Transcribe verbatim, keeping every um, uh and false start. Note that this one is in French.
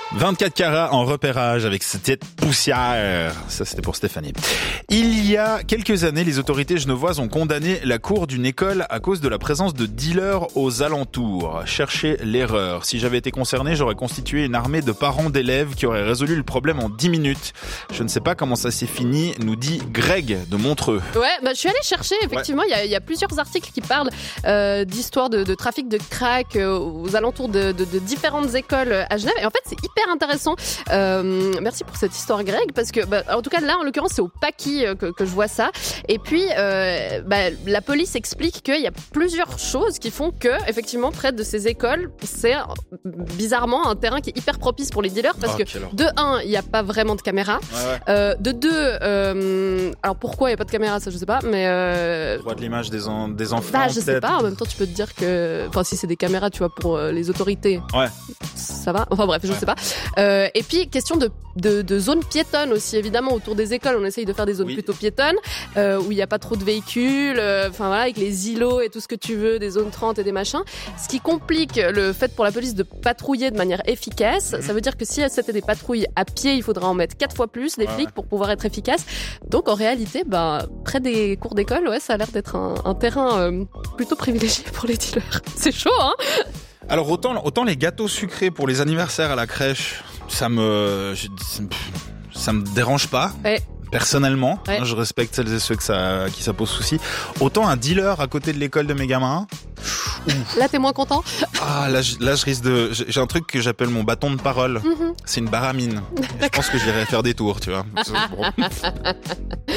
vingt-quatre carats en repérage avec cette poussière. Ça, c'était pour Stéphanie. Il y a quelques années, les autorités genevoises ont condamné la cour d'une école à cause de la présence de dealers aux alentours. Cherchez l'erreur. Si j'avais été concerné, j'aurais constitué une armée de parents d'élèves qui auraient résolu le problème en dix minutes. Je ne sais pas comment ça s'est fini, nous dit Greg de Montreux. Ouais, bah, je suis allée chercher, effectivement, il ouais. y, y a plusieurs articles qui parlent euh, d'histoires de, de trafic de crack euh, aux alentours de, de, de différentes écoles à Genève. Et en fait, c'est hyper intéressant. Euh, merci pour cette histoire, Greg, parce que, bah, en tout cas, là, en l'occurrence, c'est au Paquis euh, que, que je vois ça. Et puis, euh, bah, la police explique qu'il y a plusieurs choses qui font que, effectivement, près de ces écoles, c'est bizarrement un terrain qui est hyper propice pour les dealers, parce oh, que, de un, il n'y a pas vraiment de caméra. Ouais, ouais. Euh, de deux, euh, alors pourquoi il n'y a pas de caméra, ça, je sais pas, mais... Euh, droit de l'image des, en, des enfants, bah, je sais pas, en même temps, tu peux te dire que... Enfin, si c'est des caméras, tu vois, pour euh, les autorités, ouais. ça va. Enfin, bref, je ouais. sais pas. Euh, et puis, question de, de, de zones piétonnes aussi, évidemment, autour des écoles, on essaye de faire des zones oui. plutôt piétonnes, euh, où il n'y a pas trop de véhicules, enfin euh, voilà, avec les îlots et tout ce que tu veux, des zones trente et des machins. Ce qui complique le fait pour la police de patrouiller de manière efficace. Mmh. Ça veut dire que si c'était des patrouilles à pied, il faudra en mettre quatre fois plus, les ouais. flics, pour pouvoir être efficace. Donc, en réalité, bah, près des cours d'école, ouais, ça a l'air d'être un, un terrain euh, plutôt privilégié pour les dealers. C'est chaud, hein? Alors, autant, autant les gâteaux sucrés pour les anniversaires à la crèche, ça me, ça me dérange pas. Ouais. Personnellement, ouais. je respecte celles et ceux que ça, qui ça pose souci. Autant un dealer à côté de l'école de mes gamins. Là, t'es moins content? Ah, là, je, là, je risque de. J'ai un truc que j'appelle mon bâton de parole. Mm-hmm. C'est une baramine. Je pense que j'irai faire des tours, tu vois. Bon.